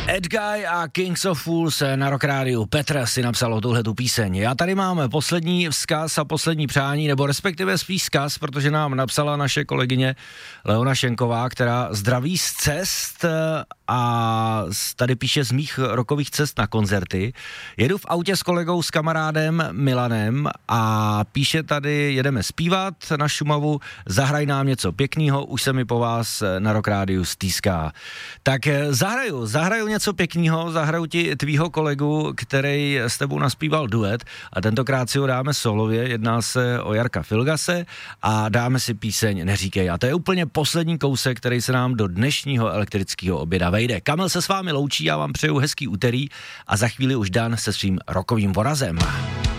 Edguy a Kings of Fools na Rock Rádiu. Petr si napsal tuhletu píseň. Já tady mám poslední vzkaz a poslední přání, nebo respektive spíš vzkaz, protože nám napsala naše kolegyně Leona Šenková, která zdraví z cest a tady píše z mých rokových cest na koncerty. Jedu v autě s kolegou, s kamarádem Milanem a píše tady, jedeme zpívat na Šumavu, zahraj nám něco pěknýho, už se mi po vás na Rock Rádiu stýská. Tak zahraju něco pěknýho, zahraju ti tvýho kolegu, který s tebou naspíval duet a tentokrát si ho dáme solově, jedná se o Jarka Filgase a dáme si píseň Neříkej. A to je úplně poslední kousek, který se nám do dnešního elektrického oběda vejde. Kamil se s vámi loučí, já vám přeju hezký úterý a za chvíli už Dan se svým rokovým vorazem.